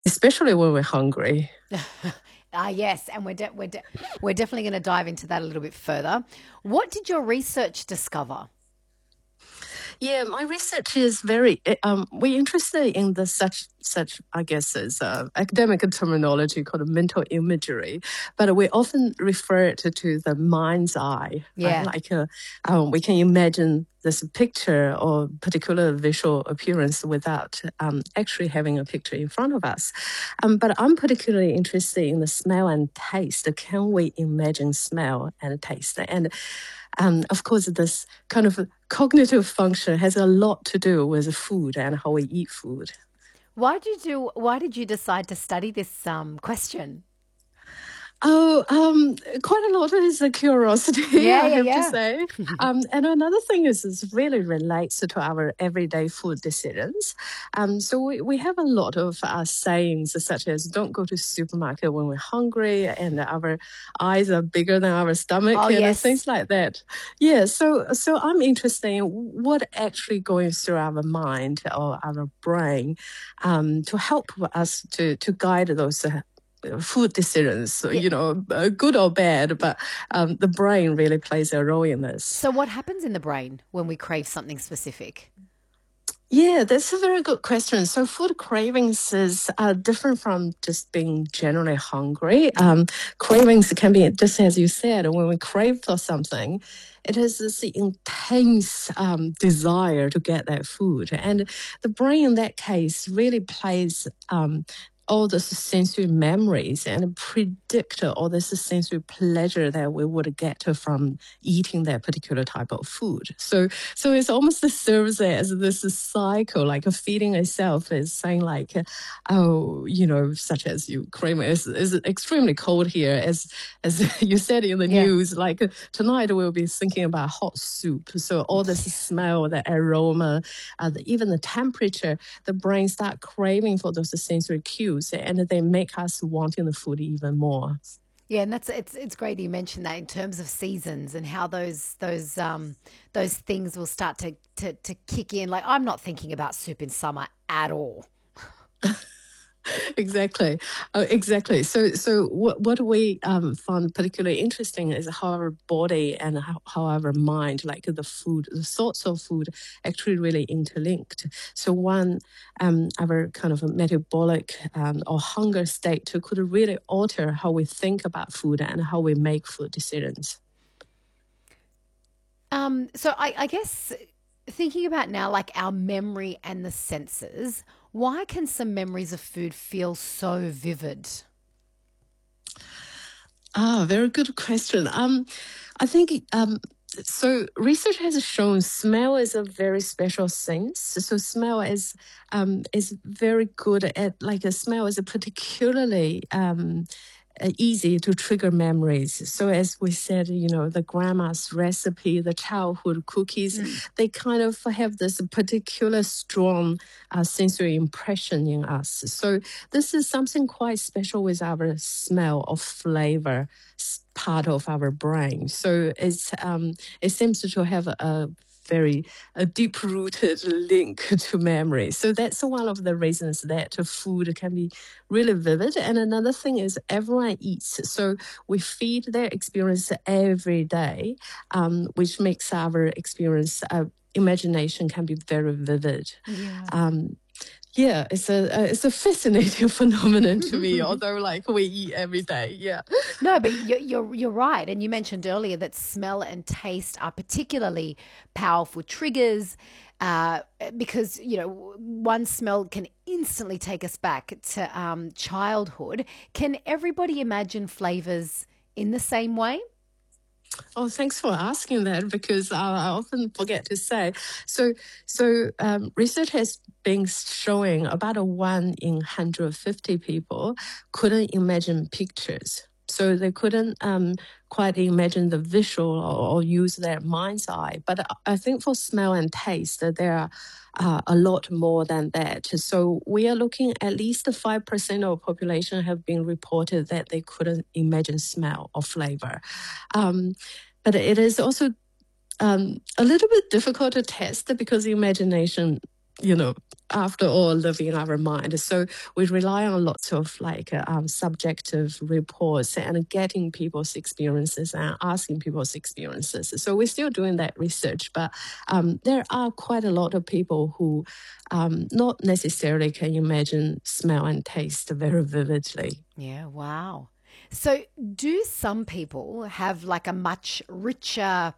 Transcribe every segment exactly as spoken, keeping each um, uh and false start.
especially when we're hungry. Ah, yes, and we're de- we're de- we're definitely going to dive into that a little bit further. What did your research discover? Yeah, my research is very. eh, Um, we're interested in the such such I guess is uh, academic terminology called mental imagery, but we often refer it to, to the mind's eye, right? Yeah. Like uh, um, we can imagine this picture or particular visual appearance without um, actually having a picture in front of us. Um, but I'm particularly interested in the smell and taste. Can we imagine smell and taste? And um, of course, this kind of cognitive function has a lot to do with food and how we eat food. Why did you do, why did you decide to study this um, question? Oh, um, quite a lot is a curiosity, Yeah, I yeah, have to yeah. say. Um, and another thing is, is really relates to our everyday food decisions. Um, so we, we have a lot of uh, sayings such as "Don't go to supermarket when we're hungry," and our eyes are bigger than our Oh, stomach, and yes. things like that. Yeah. So so I'm interested in what actually going through our mind or our brain um, to help us to to guide those. Uh, food decisions, so, Yeah. you know, uh, good or bad, but um, the brain really plays a role in this. So, what happens in the brain when we crave something specific? Yeah, that's a very good question. So, food cravings is uh, different from just being generally hungry. Um, cravings can be, just as you said, when we crave for something, it is this intense um, desire to get that food. And the brain, in that case, really plays um, all the sensory memories and predict all this sensory pleasure that we would get from eating that particular type of food. So, so it's almost serves as this cycle, like a feeding itself is saying like, uh, oh, you know, such as you, Kramer, is is extremely cold here, as as you said in the Yeah. news. Like uh, tonight we'll be thinking about hot soup. So all this smell, the aroma, uh, the, even the temperature, the brain start craving for those sensory cues, and they make us wanting the food even more. Yeah, and that's it's it's great that you mentioned that in terms of seasons and how those those um those things will start to to to kick in. Like I'm not thinking about soup in summer at all. Exactly, uh, exactly. So, so what what we um, found particularly interesting is how our body and how, how our mind, like the food, the sorts of food, actually really interlinked. So, one, um, our kind of a metabolic um, or hunger state could really alter how we think about food and how we make food decisions. Um, so I, I guess thinking about now, like our memory and the senses, why can some memories of food feel so vivid? Ah, very good question. Um, I think um, so. Research has shown smell is a very special sense. So smell is um, is very good at like a smell is a particularly um, uh, easy to trigger memories. So as we said, you know, the grandma's recipe, the childhood cookies, Mm. they kind of have this particular strong uh, sensory impression in us. So this is something quite special with our smell of flavor part of our brain. So it's um, it seems to have a very a deep rooted link to memory. So that's one of the reasons that food can be really vivid. And another thing is everyone eats. So we feed their experience every day, um, which makes our experience, uh, imagination can be very vivid. Yeah. Um, yeah, it's a uh, it's a fascinating phenomenon to me. Although like we eat every day, yeah. No, but you're, you're you're right, and you mentioned earlier that smell and taste are particularly powerful triggers, uh, because you know one smell can instantly take us back to um, childhood. Can everybody imagine flavors in the same way? Oh, thanks for asking that because I, I often forget to say. So, so um, research has been showing about a one in one hundred fifty people couldn't imagine pictures. So they couldn't um, quite imagine the visual or, or use their mind's eye. But I think for smell and taste, that there are uh, a lot more than that. So we are looking at least five percent of population have been reported that they couldn't imagine smell or flavor. Um, but it is also um, a little bit difficult to test because the imagination you know, after all, live in our mind. So we rely on lots of like uh, um, subjective reports and getting people's experiences and asking people's experiences. So we're still doing that research, but um, there are quite a lot of people who um, not necessarily can imagine smell and taste very vividly. Yeah, wow. So do some people have like a much richer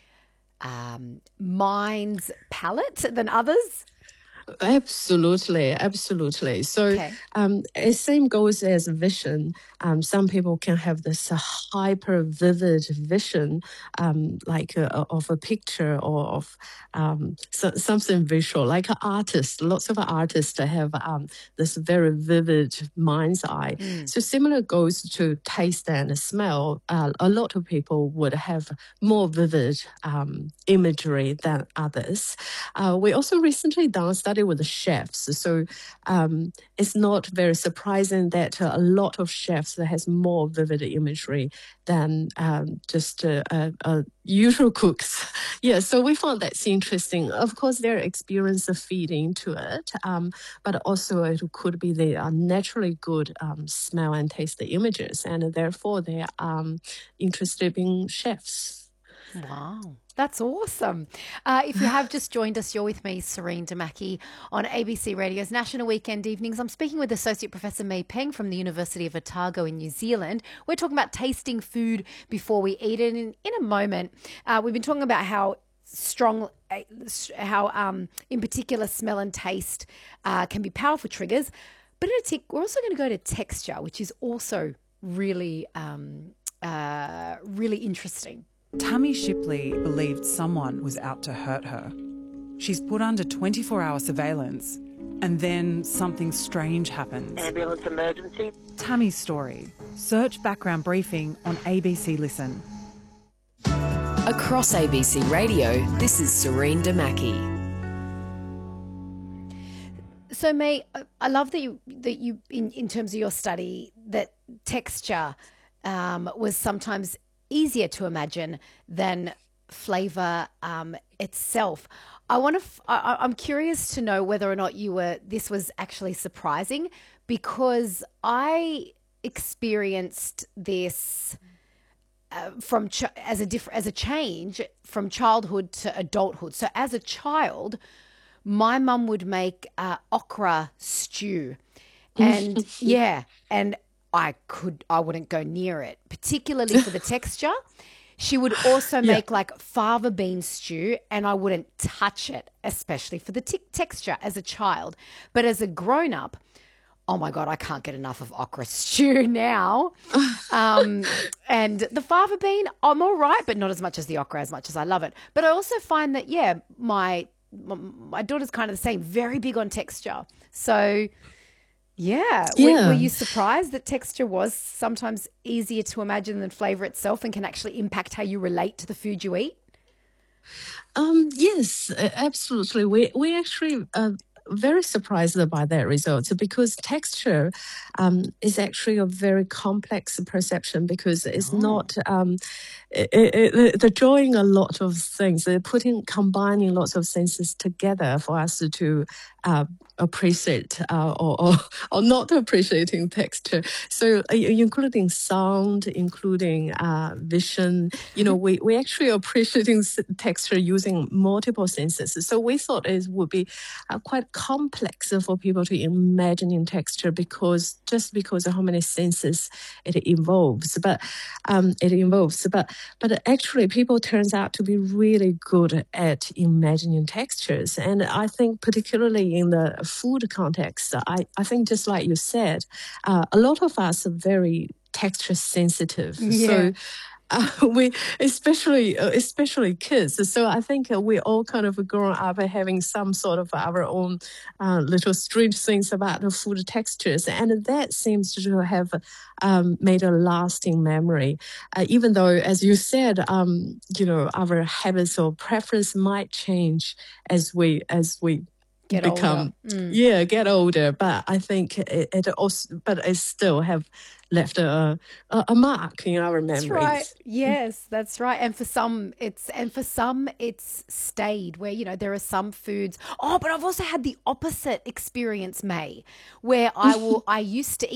um, mind's palette than others? Absolutely, absolutely. So, Okay. um, it same goes as vision. Um, some people can have this uh, hyper vivid vision, um, like uh, of a picture or of um, so, something visual, like an artist. Lots of artists have um, this very vivid mind's eye. Mm. So, similar goes to taste and smell. Uh, a lot of people would have more vivid um, imagery than others. Uh, we also recently done a study with the chefs. So um, it's not very surprising that uh, a lot of chefs that has more vivid imagery than um, just uh, uh, uh, usual cooks. Yeah, so we found that's interesting. Of course, their experience of feeding into it, um, but also it could be they are naturally good um, smell and taste the images, and therefore they are um, interested in chefs. Wow. That's awesome. Uh, if you have just joined us, you're with me, Serene Damaki, on A B C Radio's National Weekend Evenings. I'm speaking with Associate Professor Mei Peng from the University of Otago in New Zealand. We're talking about tasting food before we eat it. And in, in a moment, uh, we've been talking about how strong, uh, how um, in particular smell and taste uh, can be powerful triggers. But in a tick, we're also going to go to texture, which is also really, um, uh, really interesting. Tammy Shipley believed someone was out to hurt her. She's put under twenty-four hour surveillance, and then something strange happens. Ambulance emergency. Tammy's story. Search background briefing on A B C Listen. Across A B C Radio, this is Serene Damaki. So, May, I love that you, that you in, in terms of your study, that texture um, was sometimes easier to imagine than flavor um, itself. I want to. F- I, I'm curious to know whether or not you were. This was actually surprising, because I experienced this uh, from ch- as a diff- as a change from childhood to adulthood. So, as a child, my mum would make uh, okra stew, and yeah, and I could, I wouldn't go near it, particularly for the texture. She would also make yeah. like fava bean stew, and I wouldn't touch it, especially for the t- texture as a child. But as a grown up, oh my God, I can't get enough of okra stew now. Um, and the fava bean, I'm all right, but not as much as the okra, as much as I love it. But I also find that, yeah, my, my, my daughter's kind of the same, very big on texture. So... Yeah. yeah. Were, were you surprised that texture was sometimes easier to imagine than flavor itself and can actually impact how you relate to the food you eat? Um, yes, absolutely. We we actually uh, very surprised by that result, because texture um, is actually a very complex perception, because it's oh. not um, it, it, they're drawing a lot of things. They're putting combining lots of senses together for us to uh, appreciate uh, or, or or not appreciating texture. So uh, including sound, including uh, vision. You know, we we actually appreciating texture using multiple senses. So we thought it would be uh, quite complex for people to imagine in texture, because just because of how many senses it involves. But um, it involves. But but actually, people turns out to be really good at imagining textures, and I think particularly in the food context, I, I think just like you said, uh, a lot of us are very texture sensitive. Yeah. So uh, we, especially uh, especially kids. So I think uh, we all kind of grown up having some sort of our own uh, little strange things about the food textures, and that seems to have um, made a lasting memory. Uh, even though, as you said, um, you know, our habits or preference might change as we as we Get become, older. yeah, get older. But I think it, it also, but it still have left a, a a mark in our memories. That's right. Yes, that's right. And for some, it's and for some, it's stayed. Where you know there are some foods. Oh, but I've also had the opposite experience, May, where I will. I used to